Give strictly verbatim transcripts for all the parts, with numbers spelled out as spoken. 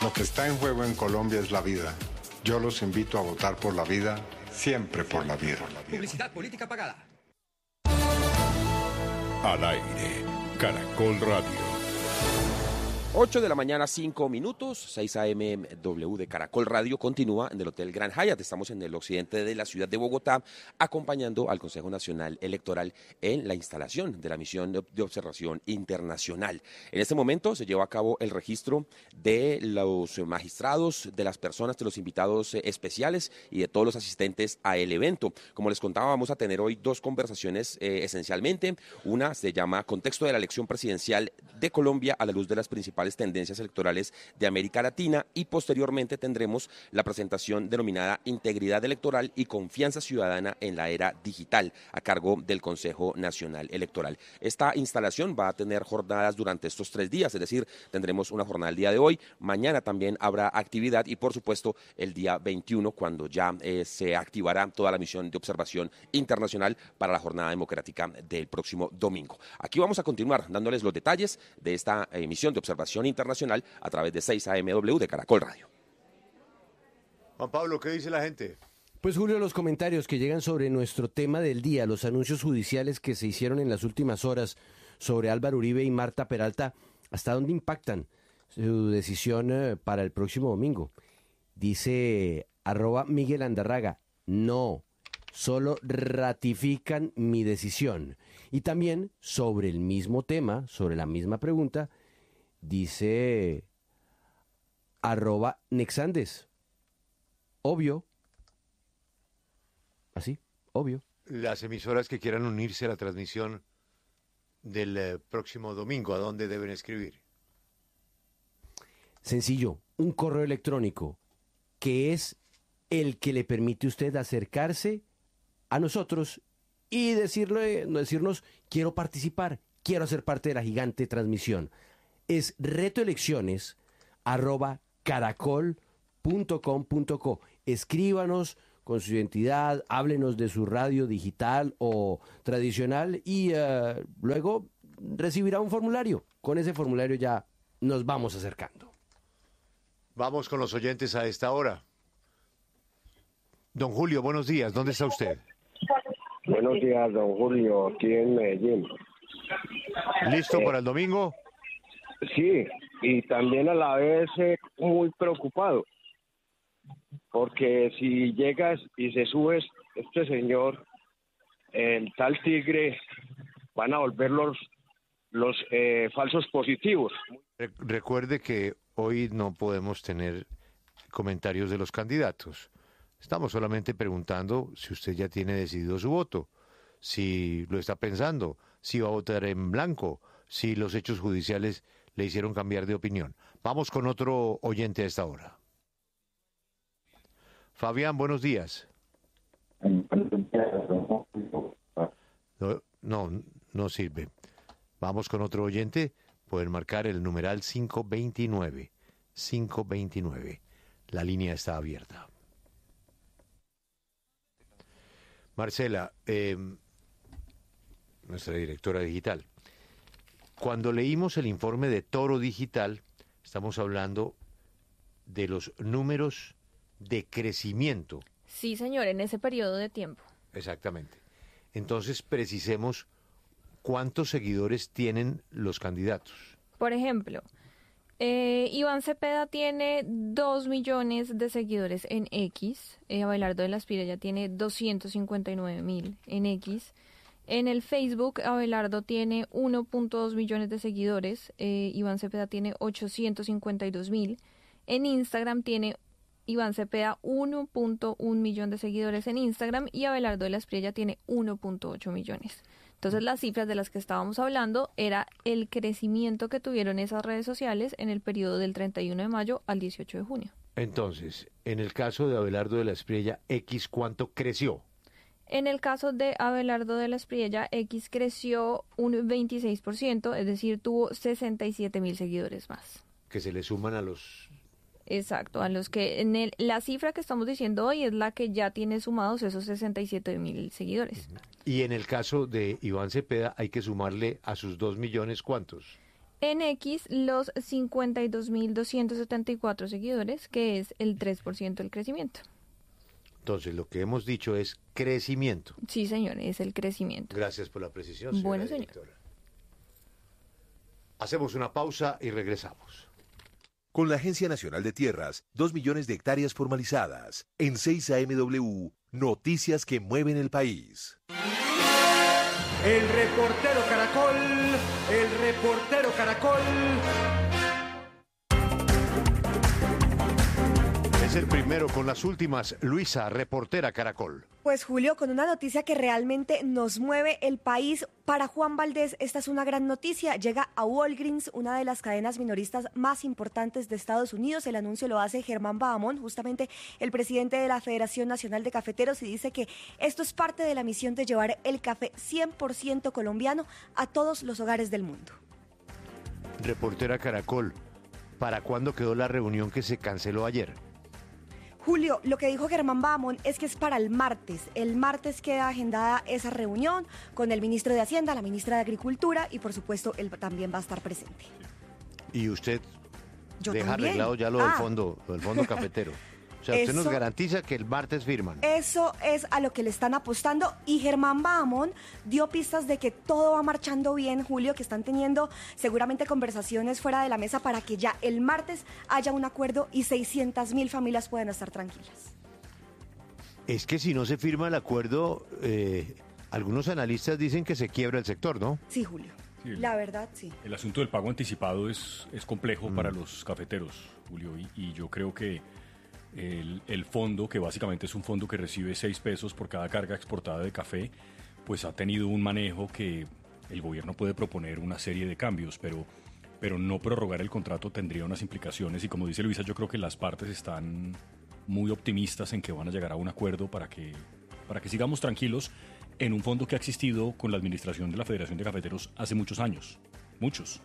Lo que está en juego en Colombia es la vida. Yo los invito a votar por la vida, siempre por la vida. Publicidad política pagada. Al aire, Caracol Radio. ocho de la mañana, cinco minutos, seis A M W de Caracol Radio continúa en el Hotel Grand Hyatt. Estamos en el occidente de la ciudad de Bogotá, acompañando al Consejo Nacional Electoral en la instalación de la misión de observación internacional. En este momento se lleva a cabo el registro de los magistrados, de las personas, de los invitados especiales y de todos los asistentes a el evento. Como les contaba, vamos a tener hoy dos conversaciones eh, esencialmente. Una se llama Contexto de la elección presidencial de Colombia a la luz de las principales tendencias electorales de América Latina, y posteriormente tendremos la presentación denominada Integridad Electoral y Confianza Ciudadana en la Era Digital, a cargo del Consejo Nacional Electoral. Esta instalación va a tener jornadas durante estos tres días, es decir, tendremos una jornada el día de hoy, mañana también habrá actividad y por supuesto el día veintiuno, cuando ya eh, se activará toda la misión de observación internacional para la jornada democrática del próximo domingo. Aquí vamos a continuar dándoles los detalles de esta eh, misión de observación internacional a través de seis A M W de Caracol Radio. Juan Pablo, ¿qué dice la gente? Pues Julio, los comentarios que llegan sobre nuestro tema del día, los anuncios judiciales que se hicieron en las últimas horas sobre Álvaro Uribe y Marta Peralta, ¿hasta dónde impactan su decisión eh, para el próximo domingo? Dice arroba Miguel Andarraga, no, solo ratifican mi decisión. Y también sobre el mismo tema, sobre la misma pregunta, dice arroba Nexandes. Obvio. Así, obvio. Las emisoras que quieran unirse a la transmisión del eh, próximo domingo, ¿a dónde deben escribir? Sencillo, un correo electrónico que es el que le permite a usted acercarse a nosotros y decirle, decirnos, quiero participar, quiero ser parte de la gigante transmisión. Es retoelecciones arroba caracol punto com punto co. Escríbanos con su identidad, háblenos de su radio digital o tradicional y uh, luego recibirá un formulario. Con ese formulario ya nos vamos acercando. Vamos con los oyentes a esta hora. Don Julio, buenos días. ¿Dónde está usted? Buenos días, don Julio, aquí en Medellín. ¿Listo Eh, para el domingo? Sí, y también a la vez eh, muy preocupado, porque si llegas y se sube este señor, el tal Tigre, van a volver los, los eh, falsos positivos. Re- recuerde que hoy no podemos tener comentarios de los candidatos. Estamos solamente preguntando si usted ya tiene decidido su voto, si lo está pensando, si va a votar en blanco, si los hechos judiciales le hicieron cambiar de opinión. Vamos con otro oyente a esta hora. Fabián, buenos días. No, no, no sirve. Vamos con otro oyente. Pueden marcar el numeral cinco veintinueve. cinco veintinueve. La línea está abierta. Marcela, eh, nuestra directora digital. Cuando leímos el informe de Toro Digital, estamos hablando de los números de crecimiento. Sí, señor, en ese periodo de tiempo. Exactamente. Entonces, precisemos cuántos seguidores tienen los candidatos. Por ejemplo, eh, Iván Cepeda tiene dos millones de seguidores en X, eh, Abelardo de la Espriella ya tiene doscientos cincuenta y nueve mil en X. En el Facebook, Abelardo tiene uno punto dos millones de seguidores, eh, Iván Cepeda tiene ochocientos cincuenta y dos mil. En Instagram tiene Iván Cepeda uno punto uno millón de seguidores en Instagram y Abelardo de la Espriella tiene uno punto ocho millones. Entonces las cifras de las que estábamos hablando era el crecimiento que tuvieron esas redes sociales en el periodo del treinta y uno de mayo al dieciocho de junio. Entonces, en el caso de Abelardo de la Espriella, X, ¿cuánto creció? En el caso de Abelardo de la Espriella, X creció un veintiséis por ciento, es decir, tuvo sesenta y siete mil seguidores más. Que se le suman a los... Exacto, a los que en el, la cifra que estamos diciendo hoy es la que ya tiene sumados esos sesenta y siete mil seguidores. Y en el caso de Iván Cepeda hay que sumarle a sus dos millones, ¿cuántos? En X, los cincuenta y dos mil doscientos setenta y cuatro seguidores, que es el tres por ciento del crecimiento. Entonces, lo que hemos dicho es crecimiento. Sí, señor, es el crecimiento. Gracias por la precisión, señora Bueno, señor. directora. Hacemos una pausa y regresamos. Con la Agencia Nacional de Tierras, dos millones de hectáreas formalizadas. En seis A M W, noticias que mueven el país. El reportero Caracol, el reportero Caracol. Es el primero con las últimas. Luisa, reportera Caracol. Pues Julio, con una noticia que realmente nos mueve el país. Para Juan Valdés, esta es una gran noticia. Llega a Walgreens, una de las cadenas minoristas más importantes de Estados Unidos. El anuncio lo hace Germán Bahamón, justamente el presidente de la Federación Nacional de Cafeteros, y dice que esto es parte de la misión de llevar el café cien por ciento colombiano a todos los hogares del mundo. Reportera Caracol, ¿para cuándo quedó la reunión que se canceló ayer? Julio, lo que dijo Germán Bahamón es que es para el martes. El martes queda agendada esa reunión con el ministro de Hacienda, la ministra de Agricultura y, por supuesto, él también va a estar presente. ¿Y usted Yo deja también. arreglado ya lo Ah. del fondo, lo del fondo cafetero? O sea, usted Eso- nos garantiza que el martes firman. Eso es a lo que le están apostando, y Germán Bahamón dio pistas de que todo va marchando bien, Julio, que están teniendo seguramente conversaciones fuera de la mesa para que ya el martes haya un acuerdo y seiscientas mil familias puedan estar tranquilas. Es que si no se firma el acuerdo, eh, algunos analistas dicen que se quiebra el sector, ¿no? Sí, Julio. Sí, el- La verdad, sí. El asunto del pago anticipado es, es complejo Mm. para los cafeteros, Julio, y, y yo creo que el, el fondo, que básicamente es un fondo que recibe seis pesos por cada carga exportada de café, pues ha tenido un manejo que el gobierno puede proponer una serie de cambios, pero, pero no prorrogar el contrato tendría unas implicaciones, y como dice Luisa, yo creo que las partes están muy optimistas en que van a llegar a un acuerdo para que, para que sigamos tranquilos en un fondo que ha existido con la administración de la Federación de Cafeteros hace muchos años, muchos.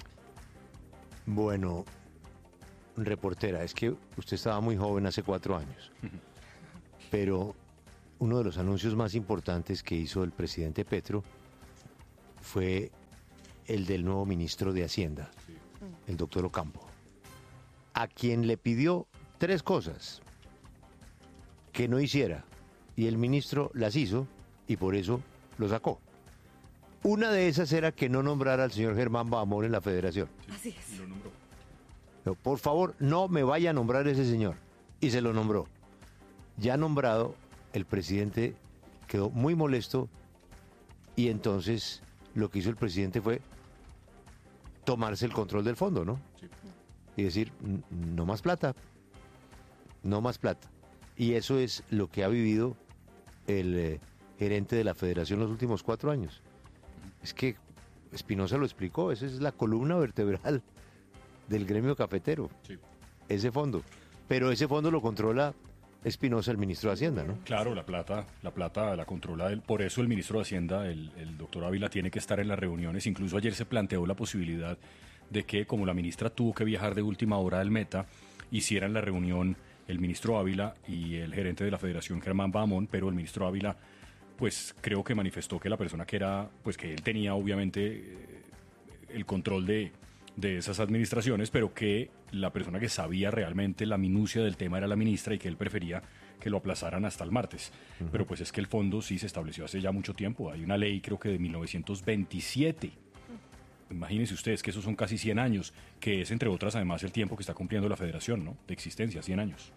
Bueno, reportera, es que usted estaba muy joven hace cuatro años, pero uno de los anuncios más importantes que hizo el presidente Petro fue el del nuevo ministro de Hacienda, el doctor Ocampo, a quien le pidió tres cosas que no hiciera, y el ministro las hizo y por eso lo sacó. Una de esas era que no nombrara al señor Germán Bahamón en la federación. Así es. Pero, por favor, no me vaya a nombrar ese señor. Y se lo nombró. Ya nombrado, el presidente quedó muy molesto y entonces lo que hizo el presidente fue tomarse el control del fondo, ¿no? Sí. Y decir, "N- no más plata, no más plata". Y eso es lo que ha vivido el eh, gerente de la federación los últimos cuatro años. Es que Espinosa lo explicó, esa es la columna vertebral del gremio cafetero, Sí. ese fondo. Pero ese fondo lo controla Espinosa, el ministro de Hacienda, ¿no? Claro, la plata, la plata la controla él. Por eso el ministro de Hacienda, el, el doctor Ávila, tiene que estar en las reuniones. Incluso ayer se planteó la posibilidad de que, como la ministra tuvo que viajar de última hora del Meta, hicieran la reunión el ministro Ávila y el gerente de la Federación, Germán Bahamón, pero el ministro Ávila, pues creo que manifestó que la persona que era, pues que él tenía obviamente eh, el control de, de esas administraciones, pero que la persona que sabía realmente la minucia del tema era la ministra y que él prefería que lo aplazaran hasta el martes. Uh-huh. Pero pues es que el fondo sí se estableció hace ya mucho tiempo. Hay una ley, creo que de mil novecientos veintisiete. Imagínense ustedes que esos son casi cien años, que es, entre otras, además, el tiempo que está cumpliendo la federación, ¿no? De existencia, cien años.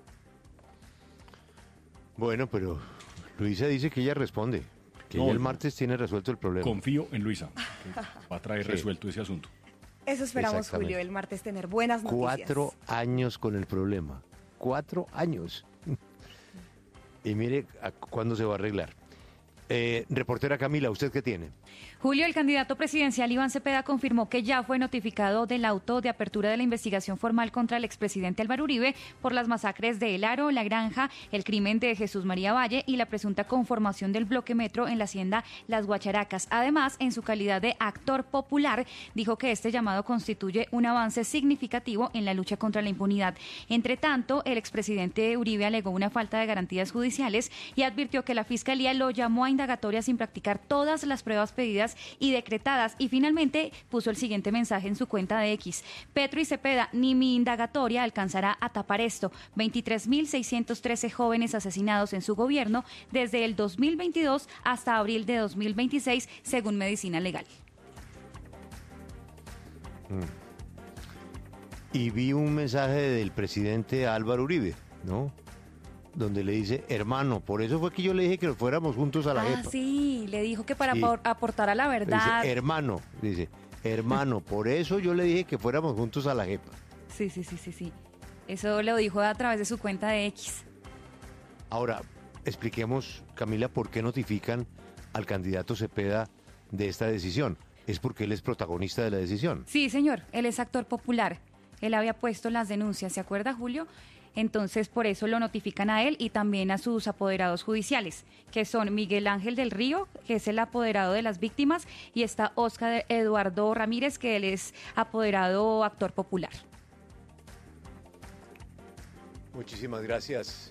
Bueno, pero Luisa dice que ella responde, que No, ella el no. martes tiene resuelto el problema. Confío en Luisa, que va a traer Sí. resuelto ese asunto. Eso esperamos, Exactamente. Julio, el martes tener buenas noticias. Cuatro años con el problema. Cuatro años. Y mire a cuándo se va a arreglar. Eh, reportera Camila, ¿usted qué tiene? Julio, el candidato presidencial Iván Cepeda confirmó que ya fue notificado del auto de apertura de la investigación formal contra el expresidente Álvaro Uribe por las masacres de El Aro, La Granja, el crimen de Jesús María Valle y la presunta conformación del bloque metro en la hacienda Las Guacharacas. Además, en su calidad de actor popular, dijo que este llamado constituye un avance significativo en la lucha contra la impunidad. Entre tanto, el expresidente Uribe alegó una falta de garantías judiciales y advirtió que la Fiscalía lo llamó a indagatoria sin practicar todas las pruebas pedidas expedidas y decretadas. Y finalmente puso el siguiente mensaje en su cuenta de X. Petro y Cepeda, ni mi indagatoria alcanzará a tapar esto. veintitrés mil seiscientos trece jóvenes asesinados en su gobierno desde el dos mil veintidós hasta abril de dos mil veintiséis, según Medicina Legal. Y vi un mensaje del presidente Álvaro Uribe, ¿no? Donde le dice, hermano, por eso fue que yo le dije que nos fuéramos juntos a la Ah, JEPA. sí, le dijo que para Sí. apor- aportar a la verdad. Dice, hermano, dice, hermano, por eso yo le dije que fuéramos juntos a la JEPA. Sí, sí, sí, sí, sí. Eso lo dijo a través de su cuenta de X. Ahora, expliquemos, Camila, por qué notifican al candidato Cepeda de esta decisión. Es porque él es protagonista de la decisión. Sí, señor, él es actor popular. Él había puesto las denuncias, ¿se acuerda, Julio? Entonces, por eso lo notifican a él y también a sus apoderados judiciales, que son Miguel Ángel del Río, que es el apoderado de las víctimas, y está Óscar Eduardo Ramírez, que él es apoderado actor popular. Muchísimas gracias.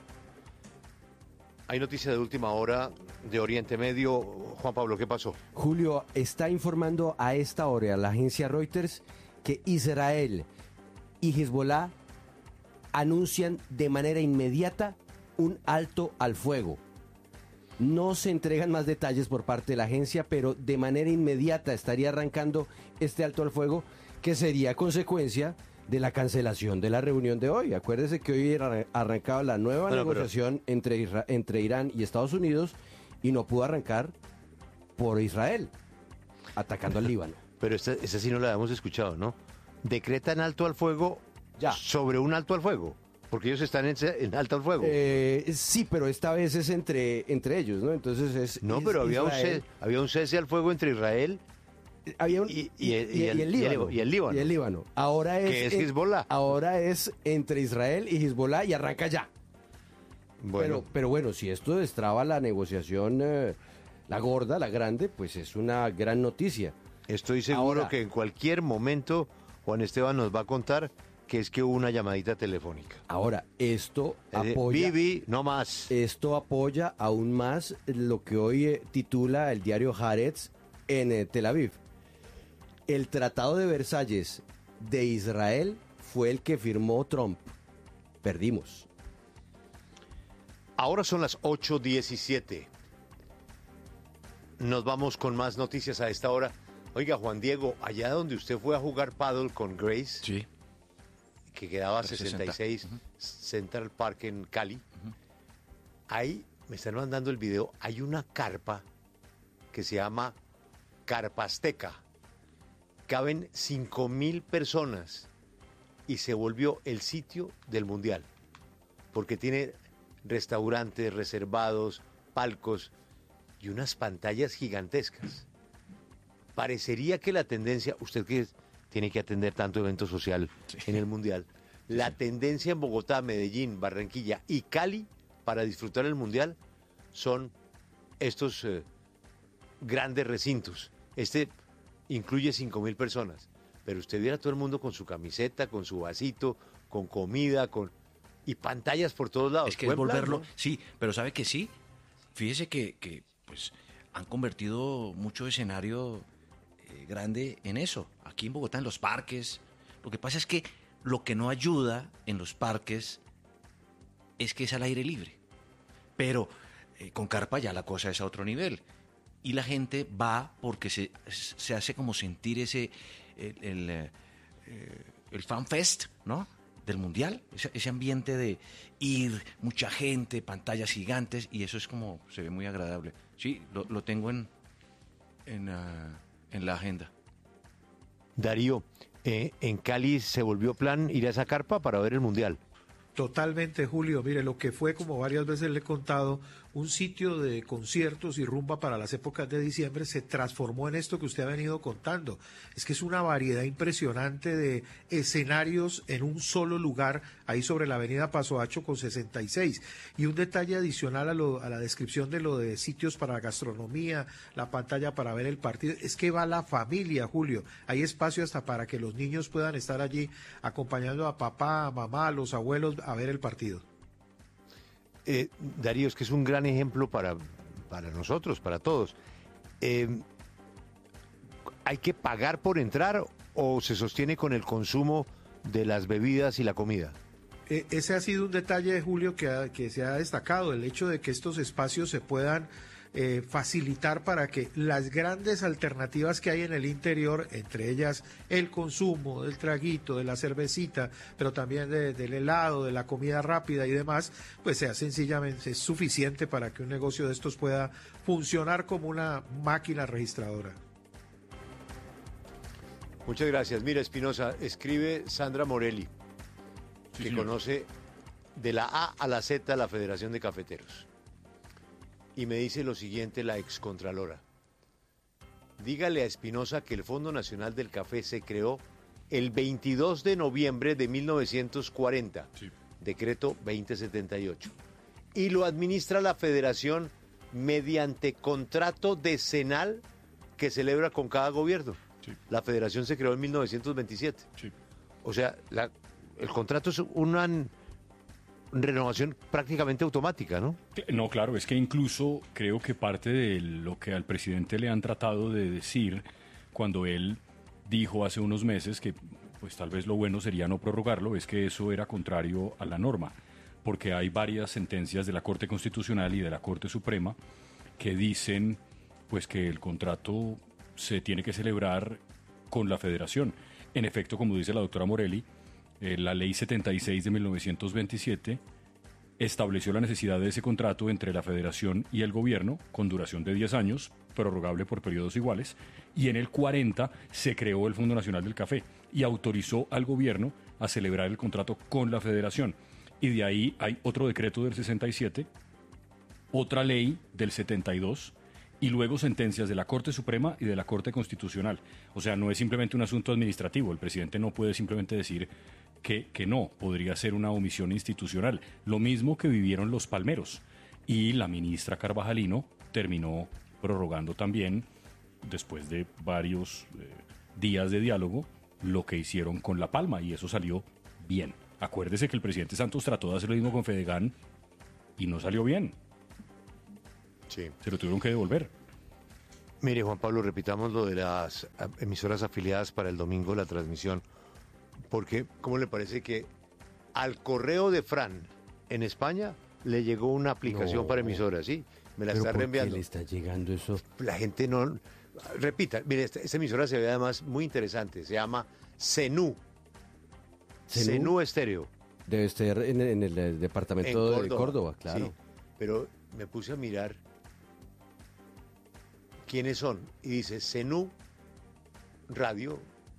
Hay noticia de última hora de Oriente Medio. Juan Pablo, ¿qué pasó? Julio, está informando a esta hora la agencia Reuters que Israel y Hezbollah anuncian de manera inmediata un alto al fuego. No se entregan más detalles por parte de la agencia, pero de manera inmediata estaría arrancando este alto al fuego, que sería consecuencia de la cancelación de la reunión de hoy. Acuérdese que hoy arran- arrancaba la nueva Bueno, pero- negociación entre, Isra- entre Irán y Estados Unidos y no pudo arrancar por Israel, atacando al Líbano. Pero esta, esta sí no la habíamos escuchado, ¿no? Decretan alto al fuego sobre un alto al fuego, porque ellos están en, en alto al fuego. Eh, sí, pero esta vez es entre, entre ellos, ¿no? Entonces es... no, es pero había un, Israel. cese, había un cese al fuego entre Israel Había un- y, y el, y el- y el- y el Líbano. Y el Líbano. Ahora es, Que es en- Hezbollah. Ahora es entre Israel y Hezbollah y arranca ya. Bueno. Pero, pero bueno, si esto destraba la negociación, eh, la gorda, la grande, pues es una gran noticia. Estoy seguro Ahora- que en cualquier momento Juan Esteban nos va a contar que es que hubo una llamadita telefónica. Ahora, esto Es de, apoya... Bibi, no más. Esto apoya aún más lo que hoy eh, titula el diario Haaretz en eh, Tel Aviv. El Tratado de Versalles de Israel fue el que firmó Trump. Perdimos. Ahora son las ocho diecisiete. Nos vamos con más noticias a esta hora. Oiga, Juan Diego, allá donde usted fue a jugar paddle con Grace, Sí. que quedaba trescientos sesenta y seis Central Park en Cali, ahí me están mandando el video, hay una carpa que se llama Carpa Azteca. Caben cinco mil personas y se volvió el sitio del Mundial, porque tiene restaurantes reservados, palcos y unas pantallas gigantescas. Parecería que la tendencia, usted que tiene que atender tanto evento social en el Mundial, la tendencia en Bogotá, Medellín, Barranquilla y Cali para disfrutar el Mundial son estos eh, grandes recintos. Este incluye cinco mil personas, pero usted viera a todo el mundo con su camiseta, con su vasito, con comida, con y pantallas por todos lados. Es que es Buen plan, volverlo, ¿no? sí, pero ¿sabe que sí? Fíjese que, que pues han convertido mucho escenario eh, grande en eso. Aquí en Bogotá, en los parques. Lo que pasa es que lo que no ayuda en los parques es que es al aire libre. Pero eh, con carpa ya la cosa es a otro nivel. Y la gente va porque se, se hace como sentir ese, el, el, eh, el fan fest, ¿no? Del mundial, ese, ese ambiente de ir, mucha gente, pantallas gigantes, y eso es como, se ve muy agradable. Sí, lo, lo tengo en, en, uh, en la agenda. Darío, eh, en Cali se volvió plan ir a esa carpa para ver el Mundial. Totalmente, Julio. Mire, lo que fue, como varias veces le he contado, un sitio de conciertos y rumba para las épocas de diciembre se transformó en esto que usted ha venido contando. Es que es una variedad impresionante de escenarios en un solo lugar, ahí sobre la avenida Paso Hacho con sesenta y seis. Y un detalle adicional a, lo, a la descripción de lo de sitios para gastronomía, la pantalla para ver el partido, es que va la familia, Julio. Hay espacio hasta para que los niños puedan estar allí acompañando a papá, a mamá, a los abuelos a ver el partido. Eh, Darío, es que es un gran ejemplo para, para nosotros, para todos. Eh, ¿hay que pagar por entrar o se sostiene con el consumo de las bebidas y la comida? Eh, ese ha sido un detalle, Julio, que, ha, que se ha destacado, el hecho de que estos espacios se puedan eh, facilitar para que las grandes alternativas que hay en el interior, entre ellas el consumo del traguito, de la cervecita, pero también de, del helado, de la comida rápida y demás, pues sea sencillamente suficiente para que un negocio de estos pueda funcionar como una máquina registradora. Muchas gracias. Mira, Espinosa, escribe Sandra Morelli, Sí, que señor. conoce de la A a la Z la Federación de Cafeteros. Y me dice lo siguiente la excontralora. Dígale a Espinosa que el Fondo Nacional del Café se creó el veintidós de noviembre de mil novecientos cuarenta, Sí. decreto veinte setenta y ocho. Y lo administra la Federación mediante contrato decenal que celebra con cada gobierno. Sí. La Federación se creó en mil novecientos veintisiete. Sí. O sea, la, el contrato es una renovación prácticamente automática, ¿no? No, claro, es que incluso creo que parte de lo que al presidente le han tratado de decir cuando él dijo hace unos meses que pues tal vez lo bueno sería no prorrogarlo, es que eso era contrario a la norma, porque hay varias sentencias de la Corte Constitucional y de la Corte Suprema que dicen pues que el contrato se tiene que celebrar con la Federación. En efecto, como dice la doctora Morelli, eh, la Ley setenta y seis de mil novecientos veintisiete estableció la necesidad de ese contrato entre la Federación y el Gobierno con duración de diez años, prorrogable por periodos iguales, y en el cuarenta se creó el Fondo Nacional del Café y autorizó al Gobierno a celebrar el contrato con la Federación. Y de ahí hay otro decreto del sesenta y siete, otra ley del setenta y dos, y luego sentencias de la Corte Suprema y de la Corte Constitucional. O sea, no es simplemente un asunto administrativo. El presidente no puede simplemente decir que, que no, podría ser una omisión institucional. Lo mismo que vivieron los palmeros. Y la ministra Carvajalino terminó prorrogando también, después de varios eh, días de diálogo, lo que hicieron con La Palma, y eso salió bien. Acuérdese que el presidente Santos trató de hacer lo mismo con Fedegan y no salió bien. Sí. Se lo tuvieron que devolver. Mire, Juan Pablo, repitamos lo de las emisoras afiliadas para el domingo, la transmisión, porque, ¿cómo le parece que al correo de Fran en España le llegó una aplicación No. para emisoras? Sí, me la ¿Pero está por qué reenviando. le está llegando eso? La gente no... Repita, mire, esta, esta emisora se ve además muy interesante, se llama Cenú. ¿Cenú? Cenú Estéreo. Debe estar en, en el eh, departamento de Córdoba, claro. Sí, pero me puse a mirar quiénes son. Y dice, Cenú Radio,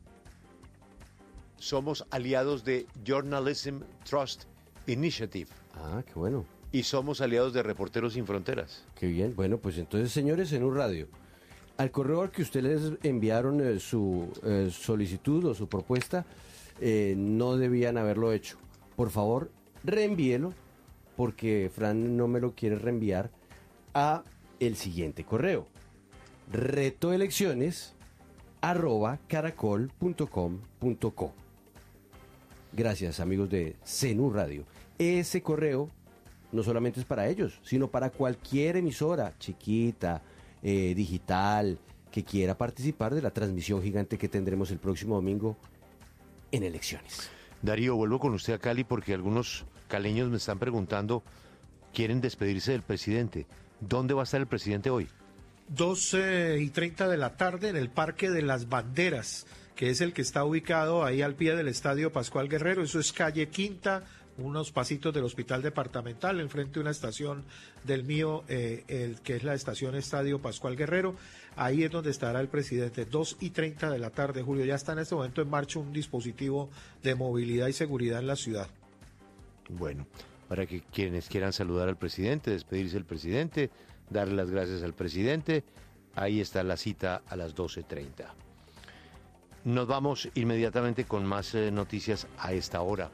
somos aliados de Journalism Trust Initiative. Ah, qué bueno. Y somos aliados de Reporteros Sin Fronteras. Qué bien. Bueno, pues entonces, señores, en un radio, al correo al que ustedes enviaron eh, su eh, solicitud o su propuesta, eh, no debían haberlo hecho. Por favor, reenvíelo, porque Fran no me lo quiere reenviar a el siguiente correo: retoelecciones arroba caracol punto com punto co. Gracias, amigos de Cenú Radio. Ese correo no solamente es para ellos, sino para cualquier emisora chiquita, eh, digital, que quiera participar de la transmisión gigante que tendremos el próximo domingo en elecciones. Darío, vuelvo con usted a Cali porque algunos caleños me están preguntando, quieren despedirse del presidente. ¿Dónde va a estar el presidente hoy? doce y treinta de la tarde en el Parque de las Banderas, que es el que está ubicado ahí al pie del Estadio Pascual Guerrero. Eso es calle Quinta, unos pasitos del Hospital Departamental, enfrente de una estación del mío, eh, el que es la estación Estadio Pascual Guerrero. Ahí es donde estará el presidente, dos y treinta de la tarde, Julio. Ya está en este momento en marcha un dispositivo de movilidad y seguridad en la ciudad. Bueno, para que quienes quieran saludar al presidente, despedirse del presidente, darle las gracias al presidente, ahí está la cita a las doce treinta. Nos vamos inmediatamente con más eh, noticias a esta hora.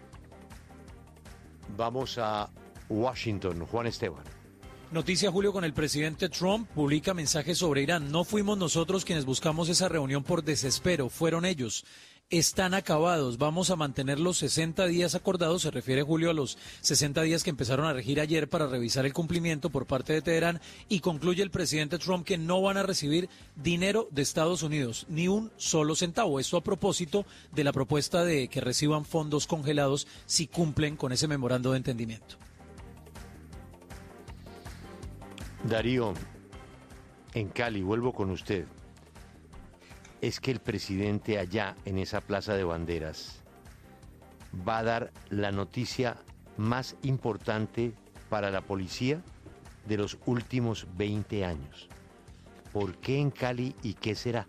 Vamos a Washington, Juan Esteban. Noticia, Julio, con el presidente Trump publica mensajes sobre Irán. No fuimos nosotros quienes buscamos esa reunión por desespero, fueron ellos. están acabados. Vamos a mantener los sesenta días acordados, se refiere Julio a los sesenta días que empezaron a regir ayer para revisar el cumplimiento por parte de Teherán, y concluye el presidente Trump que no van a recibir dinero de Estados Unidos, ni un solo centavo. Esto a propósito de la propuesta de que reciban fondos congelados si cumplen con ese memorando de entendimiento. Darío, en Cali, vuelvo con usted. Es que el presidente allá en esa plaza de banderas va a dar la noticia más importante para la policía de los últimos veinte años. ¿Por qué en Cali y qué será?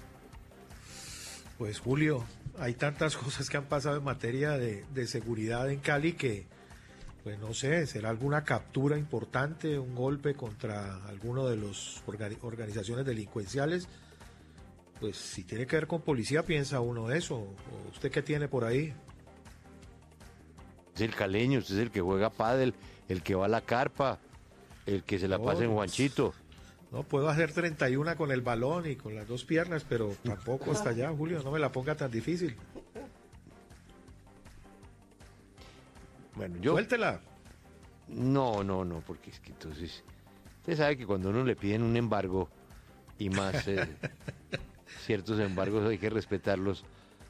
Pues Julio, hay tantas cosas que han pasado en materia de, de seguridad en Cali que, pues no sé, será alguna captura importante, un golpe contra alguno de los organi- organizaciones delincuenciales. Pues si tiene que ver con policía, piensa uno eso. ¿O usted qué tiene por ahí? Es el caleño, usted es el que juega pádel, el que va a la carpa, el que se la No, pasa en Juanchito. No, puedo hacer treinta y uno con el balón y con las dos piernas, pero tampoco hasta allá, Julio, no me la ponga tan difícil. Bueno, yo... Suéltela. No, no, no, porque es que entonces... Usted sabe que cuando a uno le piden un embargo, y más eh, ciertos embargos hay que respetarlos.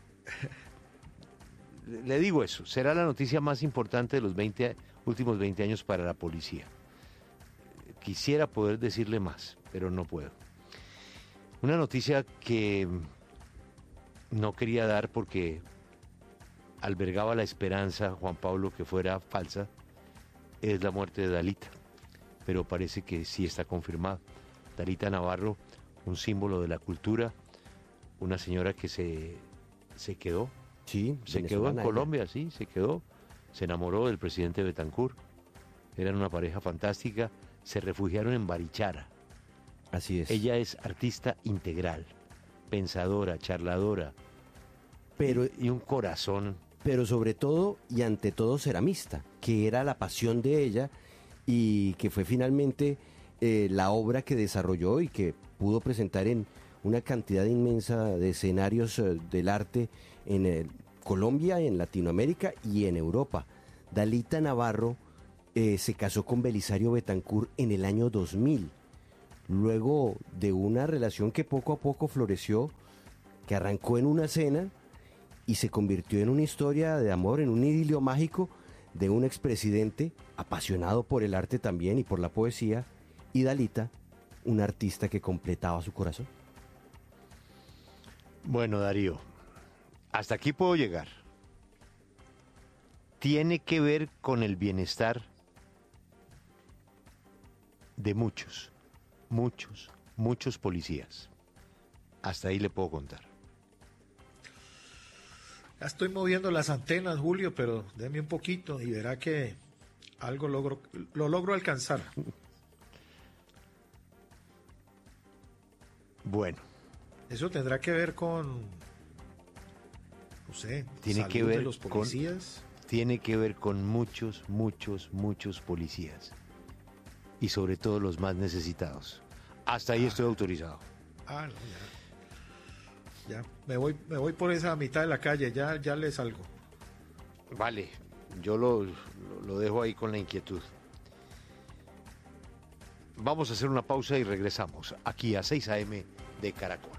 Le digo eso, será la noticia más importante de los veinte, últimos veinte años para la policía. Quisiera poder decirle más, pero no puedo. Una noticia que no quería dar porque albergaba la esperanza, Juan Pablo, que fuera falsa, es la muerte de Dalita, pero parece que sí está confirmado. Dalita Navarro, un símbolo de la cultura, una señora que se, se quedó, sí, se quedó en Colombia, sí, se quedó, se enamoró del presidente Betancur, eran una pareja fantástica, se refugiaron en Barichara. Así es. Ella es artista integral, pensadora, charladora, pero, y un corazón. Pero sobre todo y ante todo ceramista, que era la pasión de ella y que fue finalmente eh, la obra que desarrolló y que pudo presentar en una cantidad inmensa de escenarios eh, del arte en eh, Colombia, en Latinoamérica y en Europa. Dalita Navarro eh, se casó con Belisario Betancur en el año dos mil, luego de una relación que poco a poco floreció, que arrancó en una cena y se convirtió en una historia de amor, en un idilio mágico de un expresidente apasionado por el arte también y por la poesía, y Dalita, un artista que completaba su corazón. Bueno, Darío, hasta aquí puedo llegar. Tiene que ver con el bienestar de muchos, muchos, muchos policías. Hasta ahí le puedo contar. Ya estoy moviendo las antenas, Julio, pero déme un poquito y verá que algo logro, lo logro alcanzar. Bueno. Eso tendrá que ver con, no sé, tiene salud que ver de los policías. Con, tiene que ver con muchos, muchos, muchos policías. Y sobre todo los más necesitados. Hasta ahí ah. estoy autorizado. Ah, no, ya. Ya, me voy, me voy por esa mitad de la calle, ya, ya le salgo. Vale, yo lo, lo dejo ahí con la inquietud. Vamos a hacer una pausa y regresamos aquí a seis a eme de Caracol.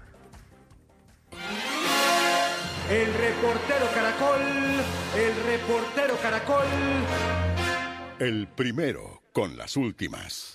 El reportero Caracol, el reportero Caracol. El primero con las últimas.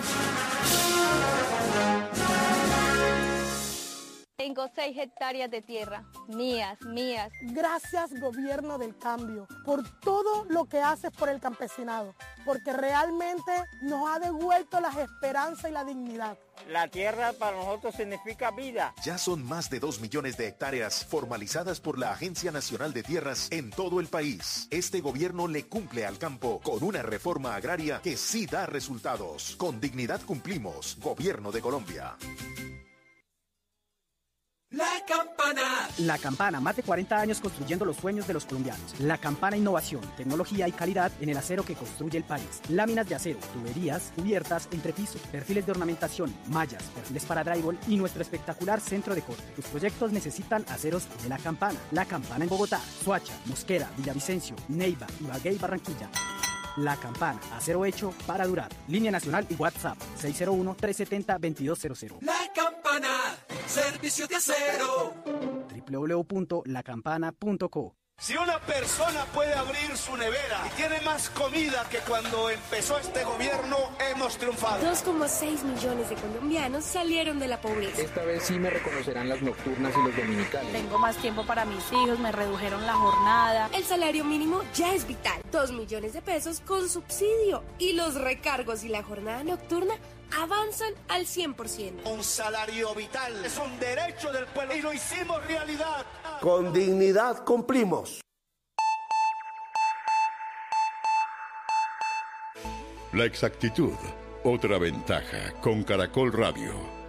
Tengo seis hectáreas de tierra, mías, mías. Gracias, gobierno del cambio, por todo lo que haces por el campesinado, porque realmente nos ha devuelto las esperanzas y la dignidad. La tierra para nosotros significa vida. Ya son más de dos millones de hectáreas formalizadas por la Agencia Nacional de Tierras en todo el país. Este gobierno le cumple al campo con una reforma agraria que sí da resultados. Con dignidad cumplimos. Gobierno de Colombia. La La Campana. La Campana, más de cuarenta años construyendo los sueños de los colombianos. La Campana, innovación, tecnología y calidad en el acero que construye el país. Láminas de acero, tuberías, cubiertas, entrepiso, perfiles de ornamentación, mallas, perfiles para drywall y nuestro espectacular centro de corte. Tus proyectos necesitan aceros de La Campana. La Campana en Bogotá, Soacha, Mosquera, Villavicencio, Neiva, Ibagué y Barranquilla. La Campana, acero hecho para durar. Línea nacional y WhatsApp seis cero uno, tres siete cero, dos dos cero cero. La Campana, servicio de acero. doble u doble u doble u punto la campana punto co. Si una persona puede abrir su nevera y tiene más comida que cuando empezó este gobierno, hemos triunfado. dos coma seis millones de colombianos salieron de la pobreza. Esta vez sí me reconocerán las nocturnas y los dominicales. Tengo más tiempo para mis hijos, me redujeron la jornada. El salario mínimo ya es vital. dos millones de pesos con subsidio. Y los recargos y la jornada nocturna avanzan al cien por ciento. Un salario vital es un derecho del pueblo y lo hicimos realidad. Con dignidad cumplimos. La exactitud, otra ventaja con Caracol Radio.